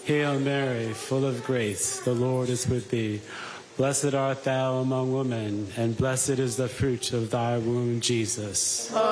Hail Mary, full of grace, the Lord is with thee. Blessed art thou among women, and blessed is the fruit of thy womb, Jesus.